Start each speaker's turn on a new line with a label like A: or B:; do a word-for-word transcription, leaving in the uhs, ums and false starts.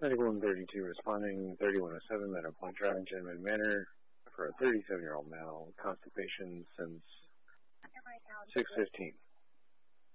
A: ninety-one thirty-two responding, thirty-one oh seven Meadow Point Drive, Gentleman Manor, for a thirty-seven-year-old male, constipation since six fifteen.